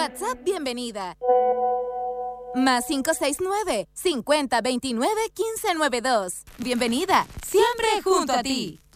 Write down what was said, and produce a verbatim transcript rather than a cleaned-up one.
WhatsApp Bienvenida. Más cinco seis nueve, cincuenta veintinueve, quince noventa y dos. Bienvenida, siempre junto a ti.